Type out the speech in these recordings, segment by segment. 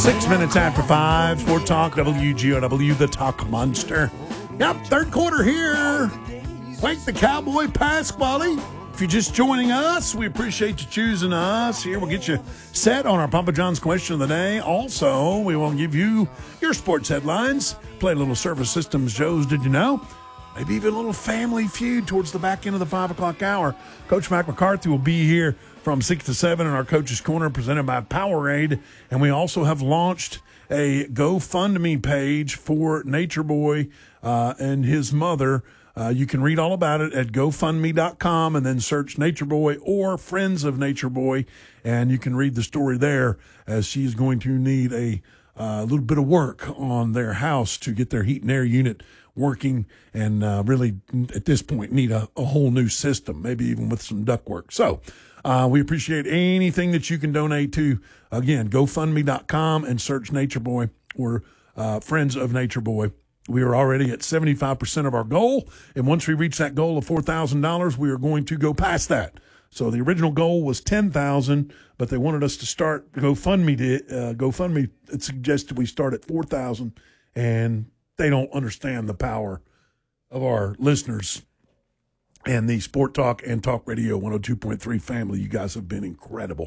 6 minutes after 5, Sport Talk, WGOW, the Talk Monster. Yep, third quarter here. Wake the Cowboy Pasquale. If you're just joining us, we appreciate you choosing us. Here, we'll get you set on our Papa John's question of the day. Also, we will give you your sports headlines, play a little Service Systems Joe's Did You Know? Maybe even a little Family Feud towards the back end of the 5 o'clock hour. Coach Mac McCarthy will be here from 6 to 7 in our Coach's Corner presented by Powerade. And we also have launched a GoFundMe page for Nature Boy and his mother. You can read all about it at GoFundMe.com and then search Nature Boy or Friends of Nature Boy, and you can read the story there as she's going to need a little bit of work on their house to get their heat and air unit working and really at this point need a whole new system, maybe even with some ductwork. So we appreciate anything that you can donate to. Again, GoFundMe.com and search Nature Boy or Friends of Nature Boy. We are already at 75% of our goal, and once we reach that goal of $4,000, we are going to go past that. So the original goal was $10,000, but they wanted us to start GoFundMe. GoFundMe it suggested we start at $4,000, and they don't understand the power of our listeners and the Sport Talk and Talk Radio 102.3 family. You guys have been incredible.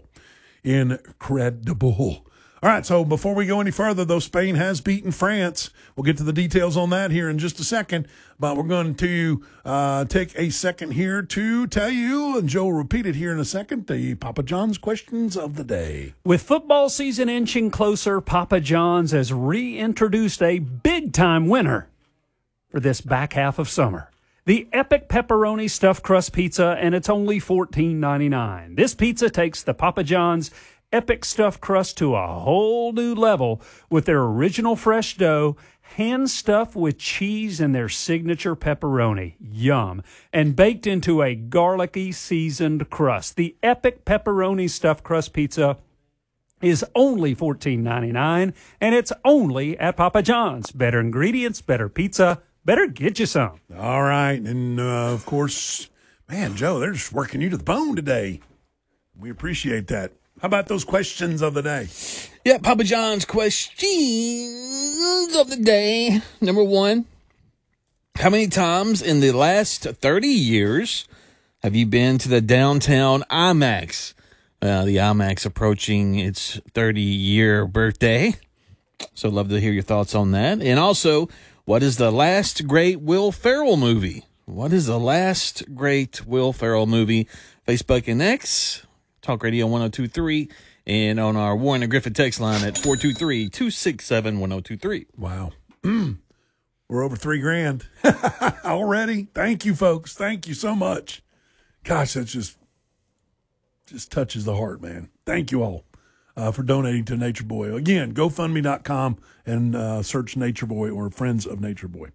Incredible. All right, so before we go any further, though, Spain has beaten France. We'll get to the details on that here in just a second, but we're going to take a second here to tell you, and Joe will repeat it here in a second, the Papa John's questions of the day. With football season inching closer, Papa John's has reintroduced a big-time winner for this back half of summer. The Epic Pepperoni Stuffed Crust Pizza, and it's only $14.99. This pizza takes the Papa John's Epic Stuffed Crust to a whole new level with their original fresh dough, hand stuffed with cheese and their signature pepperoni. Yum. And baked into a garlicky seasoned crust. The Epic Pepperoni Stuffed Crust Pizza is only $14.99, and it's only at Papa John's. Better ingredients, better pizza, better get you some. All right, and of course, man, Joe, they're just working you to the bone today. We appreciate that. How about those questions of the day? Yeah, Papa John's questions of the day. Number 1, how many times in the last 30 years have you been to the downtown IMAX? The IMAX approaching its 30-year birthday. So love to hear your thoughts on that. And also, what is the last great Will Ferrell movie? What is the last great Will Ferrell movie? Facebook and X. Talk Radio 102.3, and on our Warren and Griffin text line at 423-267-1023. Wow. We're over $3,000 already. Thank you, folks. Thank you so much. Gosh, that just touches the heart, man. Thank you all for donating to Nature Boy. Again, GoFundMe.com and search Nature Boy or Friends of Nature Boy.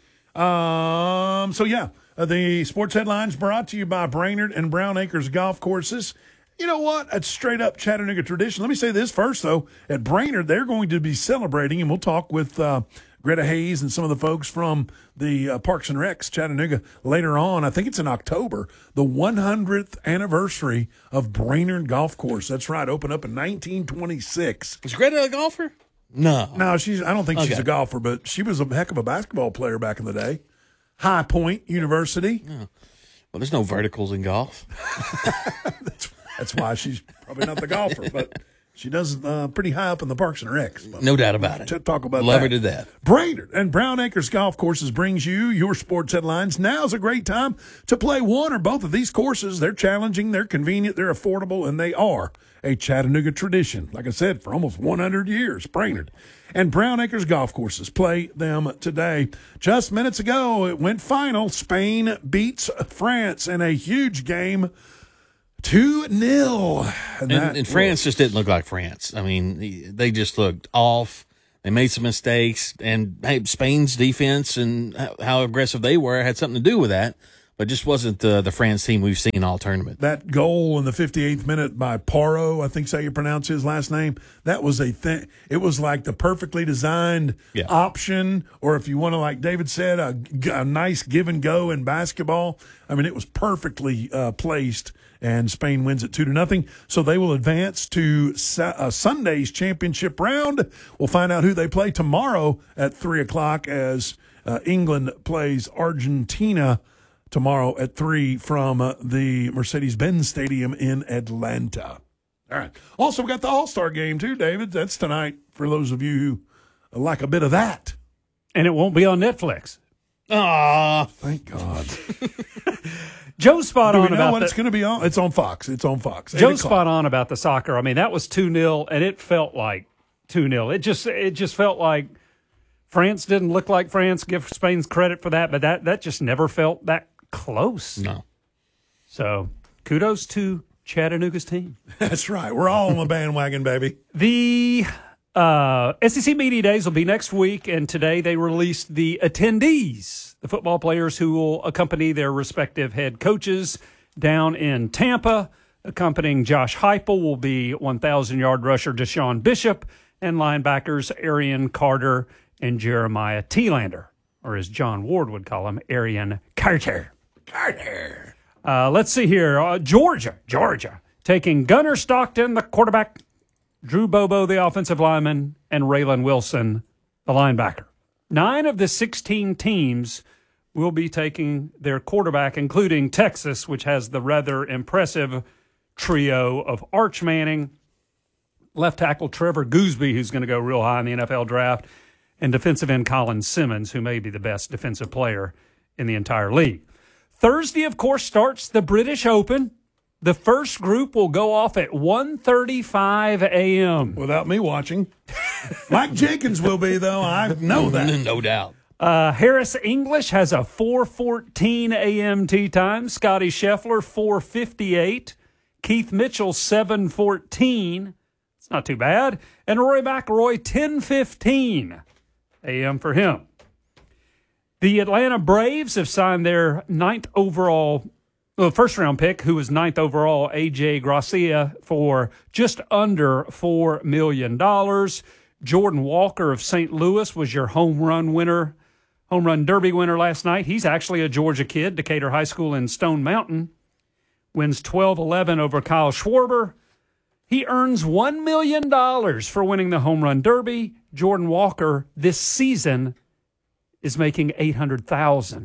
The sports headlines brought to you by Brainerd and Brown Acres Golf Courses. You know what? That's straight up Chattanooga tradition. Let me say this first, though. At Brainerd, they're going to be celebrating, and we'll talk with Greta Hayes and some of the folks from the Parks and Recs Chattanooga later on. I think it's in October, the 100th anniversary of Brainerd Golf Course. That's right. Opened up in 1926. Was Greta a golfer? No. No, I don't think she's a golfer, but she was a heck of a basketball player back in the day. High Point University. Oh. Well, there's no verticals in golf. That's why she's probably not the golfer, but she does pretty high up in the Parks and Recs. No doubt about it. Talk about Love that. her to death. Brainerd and Brown Acres Golf Courses brings you your sports headlines. Now's a great time to play one or both of these courses. They're challenging, they're convenient, they're affordable, and they are a Chattanooga tradition. Like I said, for almost 100 years, Brainerd and Brown Acres Golf Courses play them today. Just minutes ago, it went final. Spain beats France in a huge game. 2-0. And France just didn't look like France. I mean, they just looked off. They made some mistakes. And hey, Spain's defense and how aggressive they were had something to do with that. It just wasn't the France team we've seen all tournament. That goal in the 58th minute by Porro, I think is how you pronounce his last name, that was a thing. It was like the perfectly designed option, or if you want to, like David said, a nice give and go in basketball. I mean, it was perfectly placed, and Spain wins it 2-0. So they will advance to Sunday's championship round. We'll find out who they play tomorrow at 3 o'clock as England plays Argentina tomorrow at 3 from the Mercedes-Benz Stadium in Atlanta. All right. Also, we got the All-Star game, too, David. That's tonight for those of you who like a bit of that. And it won't be on Netflix. Ah, thank God. Joe's spot on about what it's going to be on. It's on Fox. It's on Fox. Joe's spot on about the soccer. I mean, that was 2-0, and it felt like 2-0. It just felt like France didn't look like France. Give Spain's credit for that, but that just never felt that close. No. So kudos to Chattanooga's team. That's right. We're all on the bandwagon, baby. The SEC Media Days will be next week, and today they released the attendees, the football players who will accompany their respective head coaches down in Tampa. Accompanying Josh Heupel will be 1,000-yard rusher Deshaun Bishop and linebackers Arian Carter and Jeremiah Thielander, or as John Ward would call him, Arian Carter. Let's see here. Georgia taking Gunnar Stockton, the quarterback, Drew Bobo, the offensive lineman, and Raylan Wilson, the linebacker. 9 of the 16 teams will be taking their quarterback, including Texas, which has the rather impressive trio of Arch Manning, left tackle Trevor Gooseby, who's going to go real high in the NFL draft, and defensive end Colin Simmons, who may be the best defensive player in the entire league. Thursday, of course, starts the British Open. The first group will go off at 1:35 a.m. Without me watching. Mike Jenkins will be, though. I know that. No doubt. Harris English has a 4:14 a.m. tee time. Scotty Scheffler, 4:58. Keith Mitchell, 7:14. It's not too bad. And Rory McIlroy, 10:15 a.m. for him. The Atlanta Braves have signed their first-round pick, who was 9th overall, A.J. Gracia, for just under $4 million. Jordan Walker of St. Louis was your home run derby winner last night. He's actually a Georgia kid, Decatur High School in Stone Mountain. Wins 12-11 over Kyle Schwarber. He earns $1 million for winning the home run derby. Jordan Walker this season is making $800,000.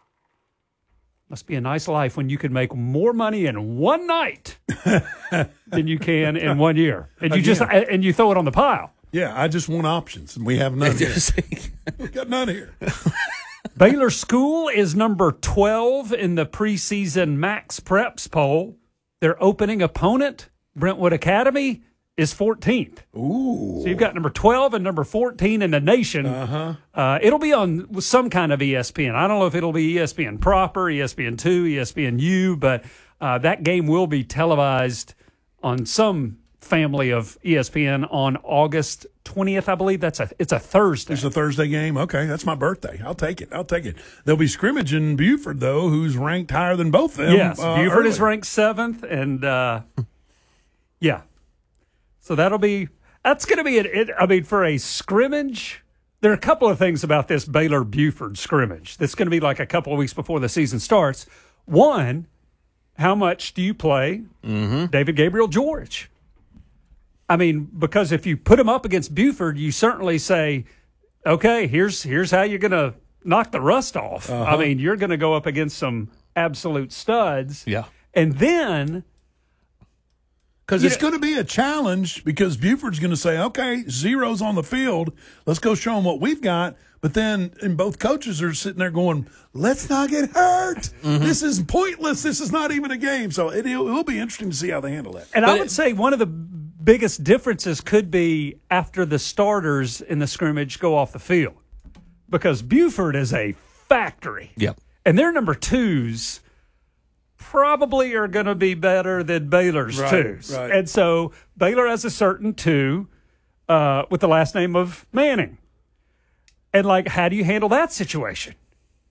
Must be a nice life when you can make more money in one night than you can in 1 year. And you throw it on the pile. Yeah, I just want options, and we have none here. We've got none here. Baylor School is number 12 in the preseason Max Preps poll. Their opening opponent, Brentwood Academy, is 14th. Ooh. So you've got number 12 and number 14 in the nation. It'll be on some kind of ESPN. I don't know if it'll be ESPN proper, ESPN2, ESPNU, but that game will be televised on some family of ESPN on August 20th, I believe. It's a Thursday. It's a Thursday game. Okay, that's my birthday. I'll take it. There'll be scrimmage in Buford, though, who's ranked higher than both of them. Yes, Buford is ranked 7th, and yeah. So that's going to be it. For a scrimmage, there are a couple of things about this Baylor-Buford scrimmage that's going to be like a couple of weeks before the season starts. One, how much do you play David Gabriel George? I mean, because if you put him up against Buford, you certainly say, okay, here's how you're going to knock the rust off. I mean, you're going to go up against some absolute studs. Yeah. And then, because it's going to be a challenge, because Buford's going to say, okay, zero's on the field. Let's go show them what we've got. But then, and both coaches are sitting there going, let's not get hurt. This is pointless. This is not even a game. So it will be interesting to see how they handle that. And I would say one of the biggest differences could be after the starters in the scrimmage go off the field. Because Buford is a factory. Yep. And their number 2s probably are going to be better than Baylor's 2s. Right. And so Baylor has a certain 2 with the last name of Manning. And, how do you handle that situation?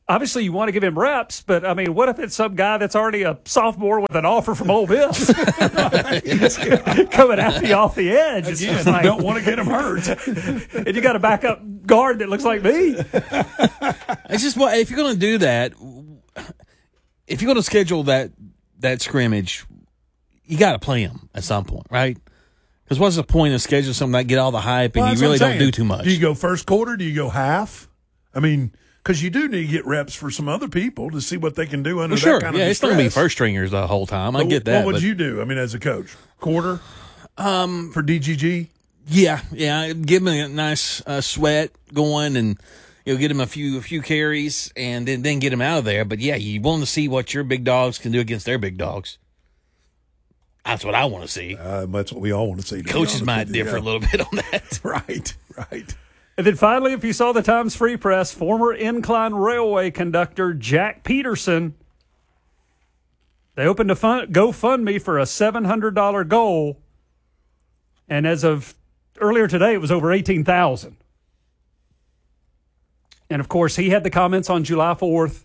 obviously you want to give him reps, but I mean, what if it's some guy that's already a sophomore with an offer from Ole Miss coming at you off the edge? It's just like, You don't want to get him hurt. and you got a backup guard that looks like me. It's just if you're going to do that, if you're going to schedule that scrimmage, you got to play him at some point, right? Because what's the point of scheduling something that get all the hype and you really don't do too much? Do you go first quarter? Do you go half? I mean, because you do need to get reps for some other people to see what they can do under that kind of distress. It's not going to be first stringers the whole time. I get that. What would you do? I mean, as a coach, quarter for DGG. Yeah, give him a nice sweat going, and get him a few carries, and then get him out of there. But yeah, you want to see what your big dogs can do against their big dogs. That's what I want to see. That's what we all want to see. Coaches might differ a little bit on that. Right. And then finally, if you saw the Times Free Press, former Incline Railway conductor Jack Peterson, they opened a GoFundMe for a $700 goal. And as of earlier today, it was over $18,000. And, of course, he had the comments on July 4th,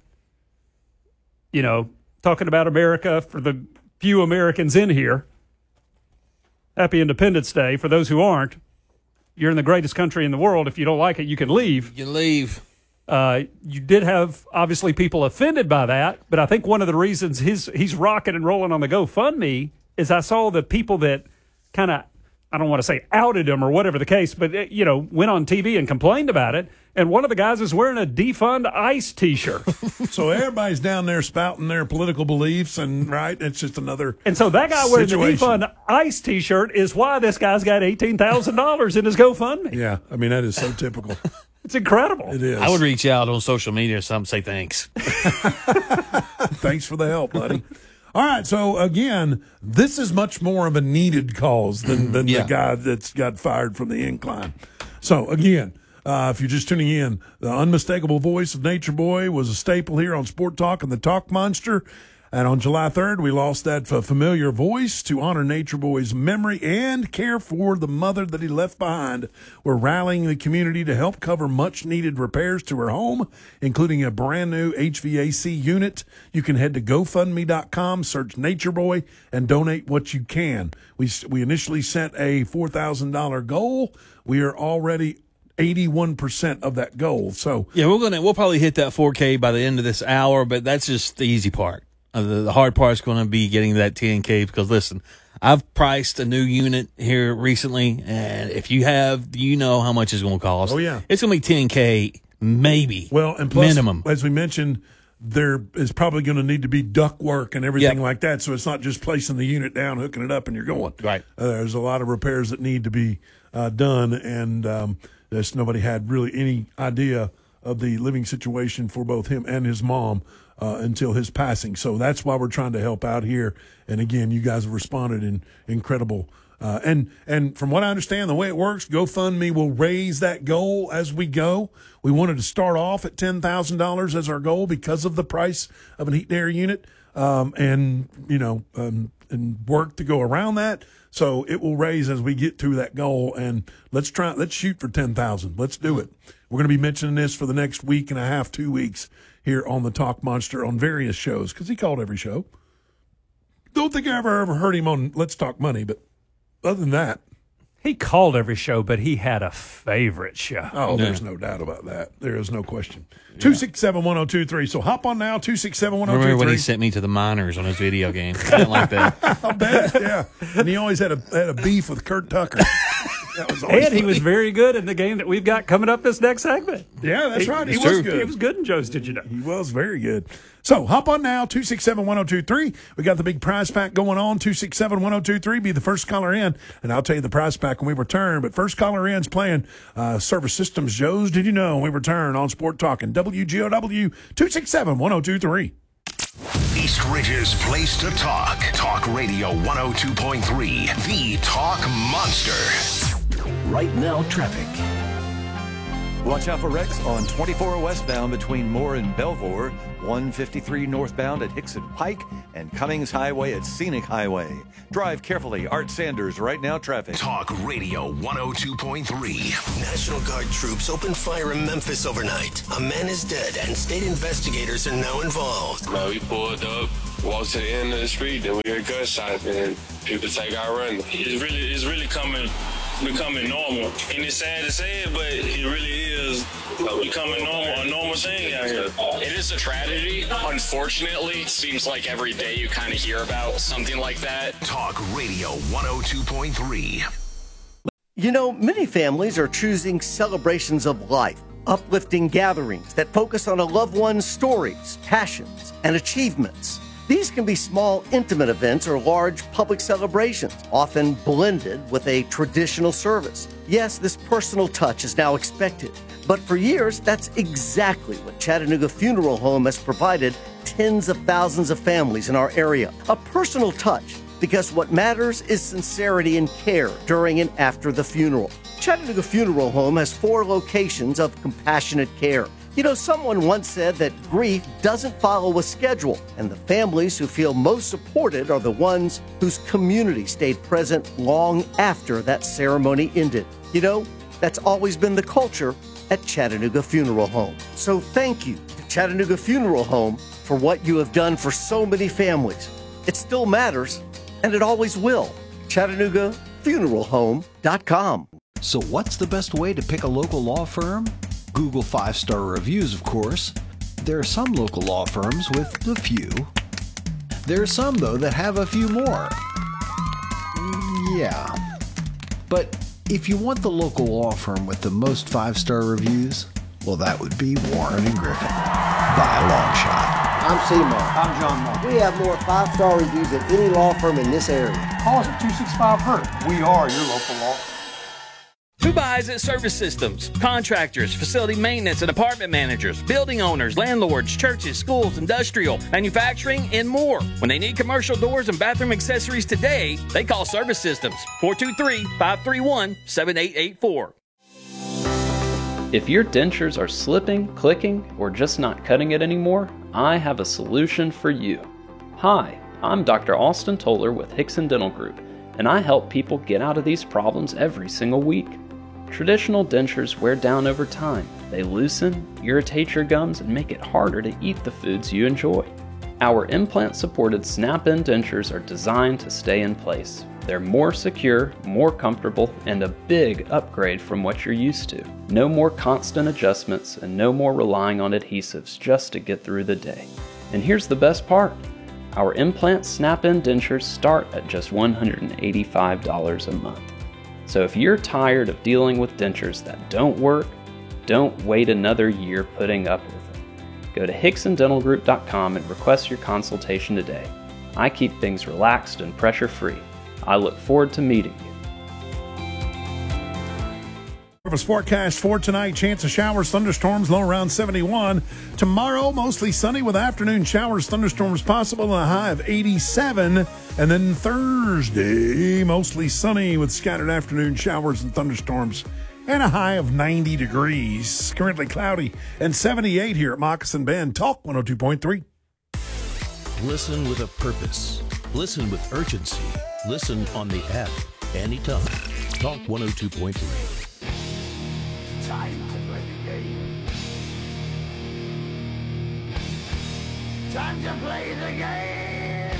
talking about America for the few Americans in here. Happy Independence Day. For those who aren't, you're in the greatest country in the world. If you don't like it, you can leave. You leave. You did have, obviously, people offended by that, but I think one of the reasons he's rocking and rolling on the GoFundMe is I saw the people that kind of, I don't want to say outed him or whatever the case, but, went on TV and complained about it. And one of the guys is wearing a defund ICE T-shirt. So everybody's down there spouting their political beliefs, and it's just another. And so that guy wearing the defund ICE T-shirt is why this guy's got $18,000 in his GoFundMe. Yeah, I mean that is so typical. It's incredible. It is. I would reach out on social media or something, say thanks. Thanks for the help, buddy. All right, so again, this is much more of a needed cause than the guy that's got fired from the Incline. So again, if you're just tuning in, the unmistakable voice of Nature Boy was a staple here on Sport Talk and the Talk Monster. And on July 3rd, we lost that familiar voice. To honor Nature Boy's memory and care for the mother that he left behind, we're rallying the community to help cover much-needed repairs to her home, including a brand-new HVAC unit. You can head to GoFundMe.com, search Nature Boy, and donate what you can. We initially set a $4,000 goal. We are already 81% of that goal. So yeah, we'll probably hit that 4K by the end of this hour, but that's just the easy part. The hard part is going to be getting that 10K because, listen, I've priced a new unit here recently, and if you have, how much it's going to cost. Oh, yeah. It's going to be 10K, maybe. Well, and plus, minimum. As we mentioned, there is probably going to need to be duct work and everything like that, so it's not just placing the unit down, hooking it up, and you're going. Right. There's a lot of repairs that need to be done, and nobody had really any idea of the living situation for both him and his mom until his passing. So that's why we're trying to help out here. And again, you guys have responded in incredible. And from what I understand, the way it works, GoFundMe will raise that goal as we go. We wanted to start off at $10,000 as our goal because of the price of an heat and air unit, and work to go around that. So it will raise as we get to that goal, and let's shoot for 10,000. Let's do it. We're going to be mentioning this for the next week and a half, 2 weeks here on the Talk Monster on various shows because he called every show. Don't think I ever heard him on Let's Talk Money, but other than that. He called every show, but he had a favorite show. Oh, there's no doubt about that. There is no question. 267-1023. So hop on now, 267-1023. Remember when he sent me to the minors on his video game? I didn't like that. I bet, yeah. And he always had a beef with Kurt Tucker. That was always funny. He was very good in the game that we've got coming up this next segment. Yeah, that's right. He was good. He was good in Joe's Did You Know? He was very good. So hop on now, 267-1023. We got the big prize pack going on, 267-1023. Be the first caller in, and I'll tell you the prize pack when we return. But first caller in is playing Service Systems Joe's Did You Know? When we return on Sport Talk and WGOW, 267-1023. East Ridge's place to talk. Talk Radio 102.3, the Talk Monster. Right now, traffic. Watch out for wrecks on 24 westbound between Moore and Belvoir, 153 northbound at Hickson Pike, and Cummings Highway at Scenic Highway. Drive carefully. Art Sanders, Right Now Traffic. Talk Radio 102.3. National Guard troops opened fire in Memphis overnight. A man is dead, and state investigators are now involved. We pulled up, walked to the end of the street, then we heard gunshots, and people take our run. It's really becoming normal. And it's sad to say it, but it really is becoming a normal thing out here. It is a tragedy. Unfortunately, it seems like every day you kind of hear about something like that. Talk Radio 102.3. You know, many families are choosing celebrations of life, uplifting gatherings that focus on a loved one's stories, passions, and achievements. These can be small, intimate events or large public celebrations, often blended with a traditional service. Yes, this personal touch is now expected, but for years, that's exactly what Chattanooga Funeral Home has provided tens of thousands of families in our area. A personal touch, because what matters is sincerity and care during and after the funeral. Chattanooga Funeral Home has 4 locations of compassionate care. You know, someone once said that grief doesn't follow a schedule, and the families who feel most supported are the ones whose community stayed present long after that ceremony ended. You know, that's always been the culture at Chattanooga Funeral Home. So thank you to Chattanooga Funeral Home for what you have done for so many families. It still matters, and it always will. ChattanoogaFuneralHome.com. So what's the best way to pick a local law firm? Google 5-star reviews, of course. There are some local law firms with a few. There are some, though, that have a few more. Yeah. But if you want the local law firm with the most 5-star reviews, well, that would be Warren & Griffin, by a long shot. I'm Seymour. I'm John Moore. We have more 5-star reviews than any law firm in this area. Call us at 265-HURT. We are your local law firm. Who buys at Service Systems? Contractors, facility maintenance and apartment managers, building owners, landlords, churches, schools, industrial, manufacturing, and more. When they need commercial doors and bathroom accessories today, they call Service Systems. 423-531-7884. If your dentures are slipping, clicking, or just not cutting it anymore, I have a solution for you. Hi, I'm Dr. Austin Toller with Hickson Dental Group, and I help people get out of these problems every single week. Traditional dentures wear down over time. They loosen, irritate your gums, and make it harder to eat the foods you enjoy. Our implant-supported snap-in dentures are designed to stay in place. They're more secure, more comfortable, and a big upgrade from what you're used to. No more constant adjustments and no more relying on adhesives just to get through the day. And here's the best part. Our implant snap-in dentures start at just $185 a month. So if you're tired of dealing with dentures that don't work, don't wait another year putting up with them. Go to HicksonDentalGroup.com and request your consultation today. I keep things relaxed and pressure-free. I look forward to meeting you. Service forecast for tonight, chance of showers, thunderstorms, low around 71. Tomorrow, mostly sunny with afternoon showers, thunderstorms possible, and a high of 87. And then Thursday, mostly sunny with scattered afternoon showers and thunderstorms, and a high of 90 degrees. Currently cloudy and 78 here at Moccasin Bend. Talk 102.3. Listen with a purpose. Listen with urgency. Listen on the app anytime. Talk 102.3. Time to play the game. Time to play the game.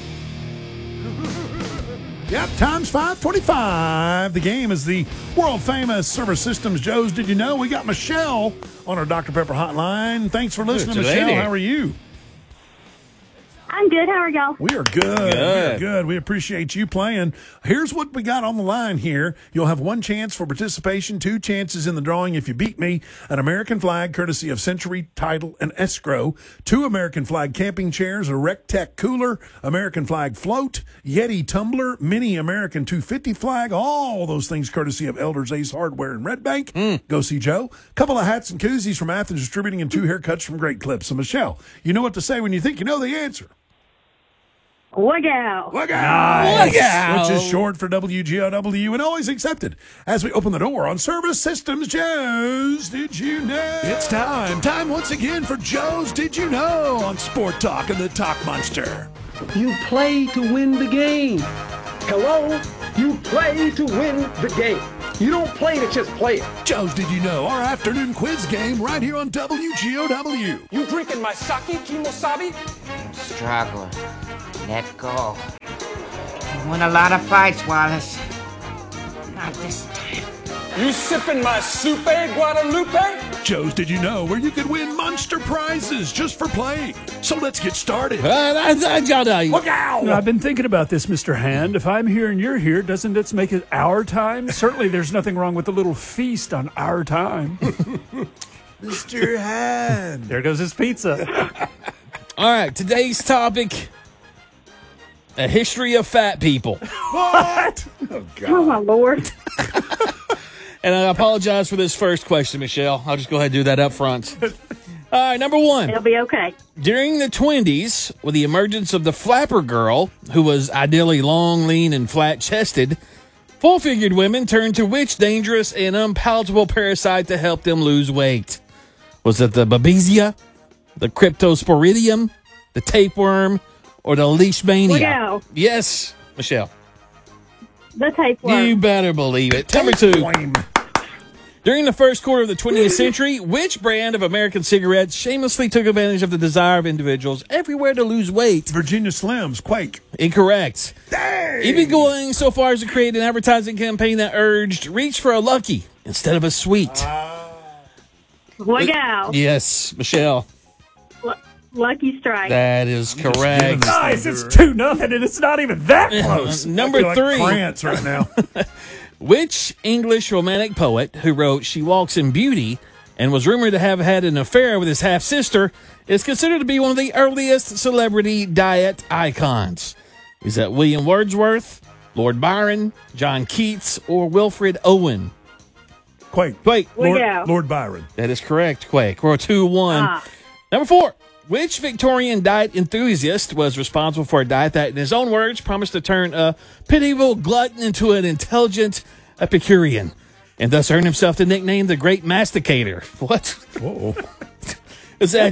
Yep, time's 5:45. The game is the world-famous Service Systems. Joe's, did you know? We got Michelle on our Dr. Pepper hotline. Thanks for listening, Michelle. How are you? I'm good. How are y'all? We are good. We are good. We appreciate you playing. Here's what we got on the line here. You'll have one chance for participation, 2 chances in the drawing if you beat me. An American flag courtesy of Century Title and Escrow. 2 American flag camping chairs, a Rec-Tec cooler, American flag float, Yeti tumbler, mini American 250 flag. All those things courtesy of Elders Ace Hardware in Red Bank. Go see Joe. Couple of hats and koozies from Athens Distributing and 2 haircuts from Great Clips. So, Michelle, you know what to say when you think you know the answer. Look out. Look out. Look out. Which is short for WGOW and always accepted. As we open the door on Service Systems Joe's Did You Know? It's time. Time once again for Joe's Did You Know on Sport Talk and the Talk Monster. You play to win the game. Hello? You play to win the game. You don't play to just play it. Joe's Did You Know, our afternoon quiz game right here on WGOW. You drinking my sake, Kimosabi? I'm struggling. Let go. You won a lot of fights, Wallace. Not this time. You sipping my soupe, Guadalupe? Joe's Did You Know, where you could win monster prizes just for playing. So let's get started. Look out! I've been thinking about this, Mr. Hand. If I'm here and you're here, doesn't this make it our time? Certainly there's nothing wrong with a little feast on our time. Mr. Hand. There goes his pizza. All right, today's topic, a history of fat people. What? Oh, God. Oh, my Lord. And I apologize for this first question, Michelle. I'll just go ahead and do that up front. All right, number one. It'll be okay. During the 20s, with the emergence of the flapper girl, who was ideally long, lean, and flat-chested, full-figured women turned to which dangerous and unpalatable parasite to help them lose weight? Was it the babesia, the cryptosporidium, the tapeworm, or the leishmania? Look out. Yes, Michelle. The tapeworm. You better believe it. Number two. During the first quarter of the 20th century, which brand of American cigarettes shamelessly took advantage of the desire of individuals everywhere to lose weight? Virginia Slims, Quake. Incorrect. Dang. Even going so far as to create an advertising campaign that urged, reach for a Lucky instead of a Sweet. Look out. Yes, Michelle. Lucky Strike. That is correct. Nice, it's 2-0, and it's not even that close. Number I feel three. like France right now. Which English romantic poet who wrote She Walks in Beauty and was rumored to have had an affair with his half-sister is considered to be one of the earliest celebrity diet icons? Is that William Wordsworth, Lord Byron, John Keats, or Wilfred Owen? Quake. Lord Byron. That is correct, Quake. We're 2-1. Number four. Which Victorian diet enthusiast was responsible for a diet that, in his own words, promised to turn a pitiable glutton into an intelligent Epicurean, and thus earned himself the nickname the Great Masticator? What? Whoa. Is that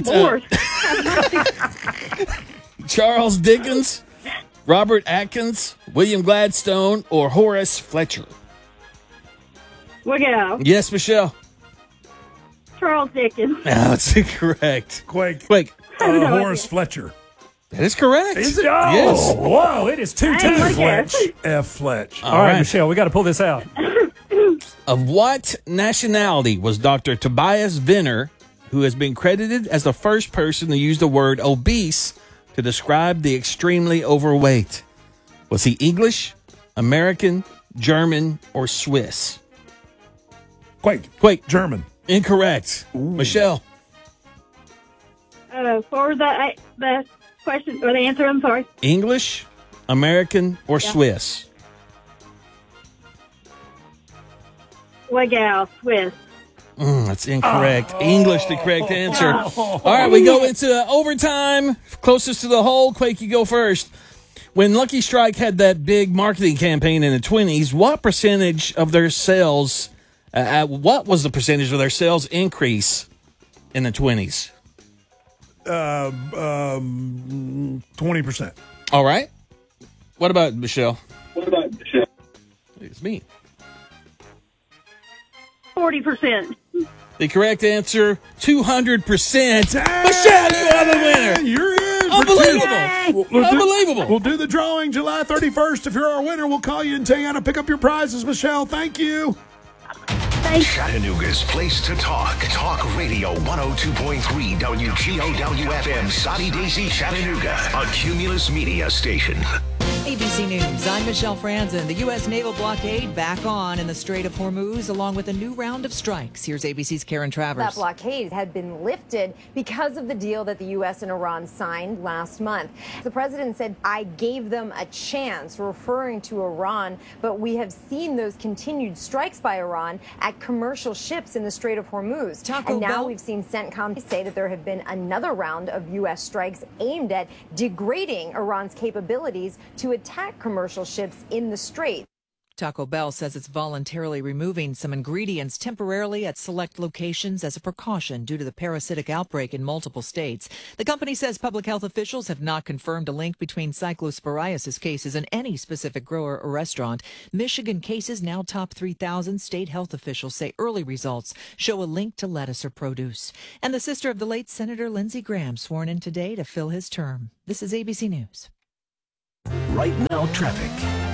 Charles Dickens, Robert Atkins, William Gladstone, or Horace Fletcher? Look out. Yes, Michelle. Charles Dickens. No, that's incorrect. Quake. Horace Fletcher. That is correct. Is it? Yes. Whoa, it is 2-2. Fletch. F. Fletch. All right, Michelle, we got to pull this out. Of what nationality was Dr. Tobias Venner, who has been credited as the first person to use the word obese to describe the extremely overweight? Was he English, American, German, or Swiss? Quake. German. Incorrect. Ooh. Michelle. For the question or the answer, I'm sorry. English, American, or Swiss? Look out, Swiss. That's incorrect. English, the correct answer. All right, we go into overtime. Closest to the hole, Quake, you go first. When Lucky Strike had that big marketing campaign in the 20s, what percentage of their sales, what was the percentage of their sales increase in the 20s? 20%. All right. What about Michelle? It's me. 40%. The correct answer, 200%. Michelle, you are the winner. You're in. Unbelievable. Unbelievable. We'll do the drawing July 31st. If you're our winner, we'll call you and tell you how to pick up your prizes. Michelle, thank you. Chattanooga's place to talk. Talk Radio 102.3 WGOW FM, Soddy Daisy, Chattanooga. A Cumulus Media station. ABC News, I'm Michelle Franzen. The U.S. naval blockade back on in the Strait of Hormuz, along with a new round of strikes. Here's ABC's Karen Travers. That blockade had been lifted because of the deal that the U.S. and Iran signed last month. The president said, I gave them a chance, referring to Iran, but we have seen those continued strikes by Iran at commercial ships in the Strait of Hormuz. And now we've seen CENTCOM say that there have been another round of U.S. strikes aimed at degrading Iran's capabilities to attack commercial ships in the strait. Taco Bell says it's voluntarily removing some ingredients temporarily at select locations as a precaution due to the parasitic outbreak in multiple states. The company says public health officials have not confirmed a link between cyclosporiasis cases and any specific grower or restaurant. Michigan cases now top 3,000. State health officials say early results show a link to lettuce or produce. And the sister of the late Senator Lindsey Graham sworn in today to fill his term. This is ABC News. Right now, traffic.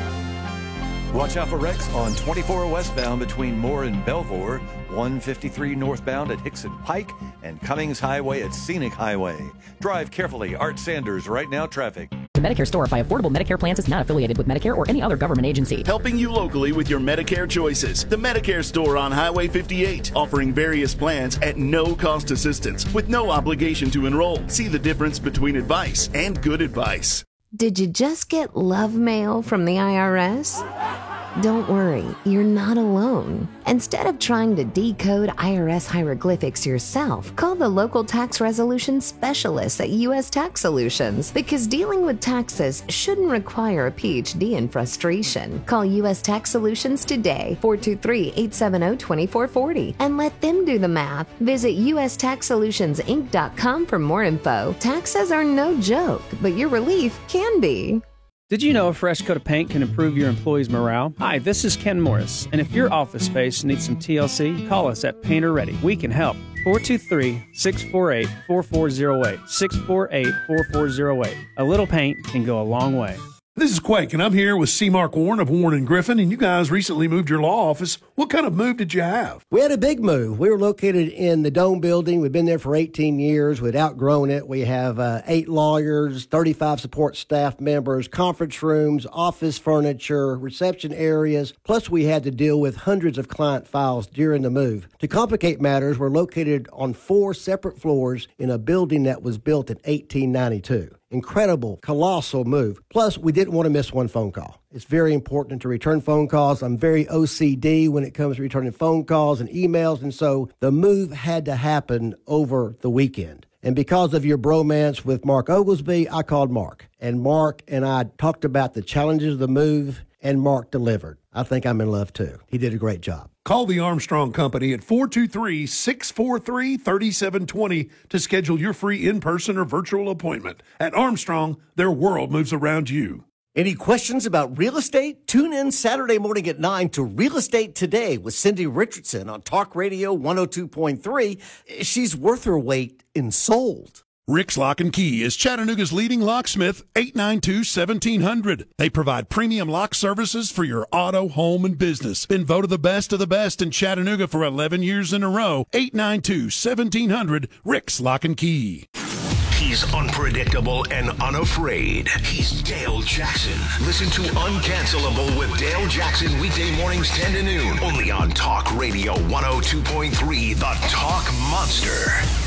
Watch out for wrecks on 24 westbound between Moore and Belvoir, 153 northbound at Hickson Pike, and Cummings Highway at Scenic Highway. Drive carefully. Art Sanders, Right Now Traffic. The Medicare Store by Affordable Medicare Plans is not affiliated with Medicare or any other government agency. Helping you locally with your Medicare choices. The Medicare Store on Highway 58, offering various plans at no cost assistance with no obligation to enroll. See the difference between advice and good advice. Did you just get love mail from the IRS? Don't worry, you're not alone. Instead of trying to decode IRS hieroglyphics yourself, call the local tax resolution specialists at U.S. Tax Solutions, because dealing with taxes shouldn't require a PhD in frustration. Call U.S. Tax Solutions today, 423-870-2440, and let them do the math. Visit USTaxSolutionsInc.com for more info. Taxes are no joke, but your relief can be. Did you know a fresh coat of paint can improve your employees' morale? Hi, this is Ken Morris, and if your office space needs some TLC, call us at Painter Ready. We can help. 423-648-4408. 648-4408. A little paint can go a long way. This is Quake, and I'm here with C. Mark Warren of Warren & Griffin, and you guys recently moved your law office. What kind of move did you have? We had a big move. We were located in the Dome building. We've been there for 18 years. We'd outgrown it. We have 8 lawyers, 35 support staff members, conference rooms, office furniture, reception areas. Plus, we had to deal with hundreds of client files during the move. To complicate matters, we're located on 4 separate floors in a building that was built in 1892. Incredible, colossal move. Plus, we didn't want to miss one phone call. It's very important to return phone calls. I'm very OCD when it comes to returning phone calls and emails, and so the move had to happen over the weekend. And because of your bromance with Mark Oglesby, I called Mark. And Mark and I talked about the challenges of the move, and Mark delivered. I think I'm in love, too. He did a great job. Call the Armstrong Company at 423-643-3720 to schedule your free in-person or virtual appointment. At Armstrong, their world moves around you. Any questions about real estate? Tune in Saturday morning at 9 to Real Estate Today with Cindy Richardson on Talk Radio 102.3. She's worth her weight in sold. Rick's Lock and Key is Chattanooga's leading locksmith, 892-1700. They provide premium lock services for your auto, home, and business. Been voted the best of the best in Chattanooga for 11 years in a row. 892-1700, Rick's Lock and Key. He's unpredictable and unafraid. He's Dale Jackson. Listen to Uncancelable with Dale Jackson weekday mornings 10 to noon. Only on Talk Radio 102.3, The Talk Monster.